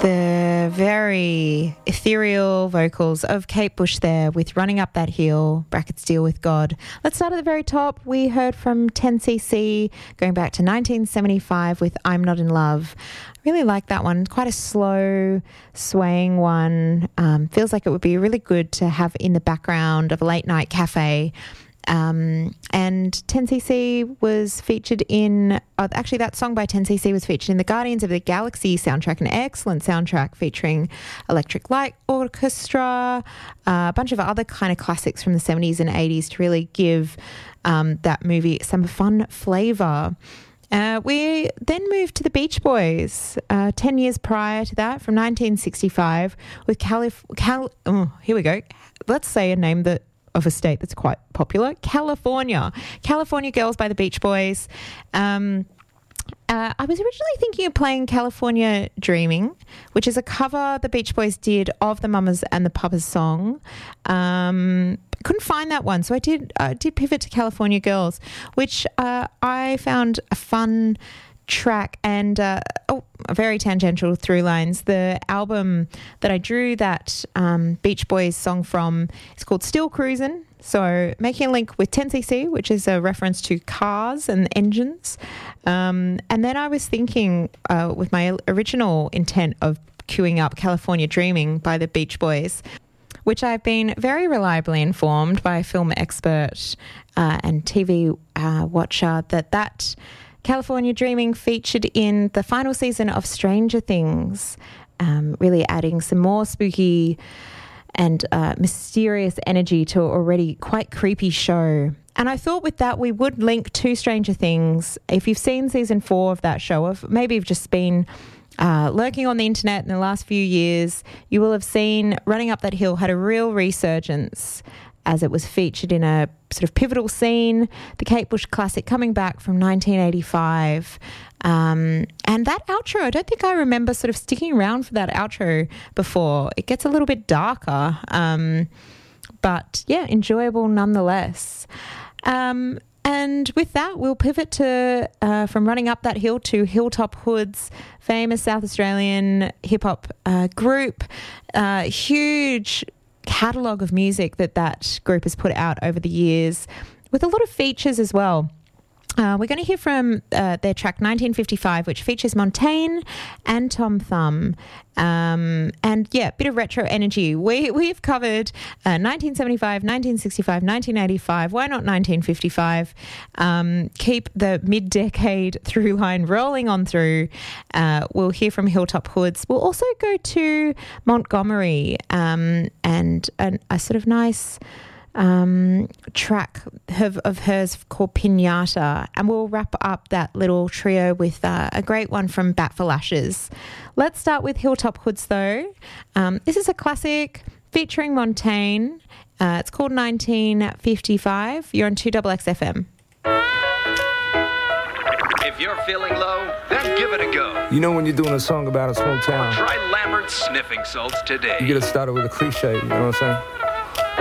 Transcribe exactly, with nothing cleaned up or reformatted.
The very ethereal vocals of Kate Bush there with Running Up That Hill, brackets Deal With God. Let's start at the very top. We heard from ten C C going back to nineteen seventy-five with I'm Not In Love. I really like that one. Quite a slow, swaying one. Um, feels like it would be really good to have in the background of a late night cafe. Um, and ten C C was featured in, uh, actually that song by ten C C was featured in the Guardians of the Galaxy soundtrack, an excellent soundtrack featuring Electric Light Orchestra, uh, a bunch of other kind of classics from the seventies and eighties to really give um, that movie some fun flavour. Uh, we then moved to the Beach Boys, uh, ten years prior to that, from nineteen sixty-five, with Calif- Cal- oh, here we go. Let's say a name that of a state that's quite popular, California. California Girls by the Beach Boys. Um, uh, I was originally thinking of playing California Dreaming, which is a cover the Beach Boys did of the Mamas and the Papas song. Um, couldn't find that one, so I did uh, did pivot to California Girls, which uh, I found a fun track and uh, oh, very tangential through lines. The album that I drew that um, Beach Boys song from is called Still Cruisin'. So making a link with ten C C, which is a reference to cars and engines. Um, and then I was thinking uh, with my original intent of queuing up California Dreaming by the Beach Boys, which I've been very reliably informed by a film expert uh, and T V uh, watcher that that California Dreaming featured in the final season of Stranger Things, um, really adding some more spooky and uh, mysterious energy to an already quite creepy show. And I thought with that we would link to Stranger Things. If you've seen season four of that show, or maybe you've just been uh, lurking on the internet in the last few years, you will have seen Running Up That Hill had a real resurgence as it was featured in a sort of pivotal scene, the Kate Bush classic coming back from nineteen eighty-five. Um, and that outro, I don't think I remember sort of sticking around for that outro before. It gets a little bit darker, um, but yeah, enjoyable nonetheless. Um, and with that, we'll pivot to uh, from Running Up That Hill to Hilltop Hoods, famous South Australian hip-hop uh, group, uh, huge catalogue of music that that group has put out over the years, with a lot of features as well. Uh, we're going to hear from uh, their track nineteen fifty-five, which features Montaigne and Tom Thumb. Um, and yeah, bit of retro energy. We, we've covered uh, nineteen seventy-five, nineteen sixty-five, nineteen eighty-five. Why not nineteen fifty-five? Um, keep the mid-decade through line rolling on through. Uh, we'll hear from Hilltop Hoods. We'll also go to Montgomery um, and an, a sort of nice um track of, of hers called Pinata, and we'll wrap up that little trio with uh, a great one from Bat for Lashes. Let's start with Hilltop Hoods though. Um, this is a classic featuring Montaigne. Uh, it's called nineteen fifty-five. You're on two X X F M. If you're feeling low, then give it a go. You know when you're doing a song about a small town, Try Lambert's sniffing salts today. you get to start it with a cliche, you know what I'm saying?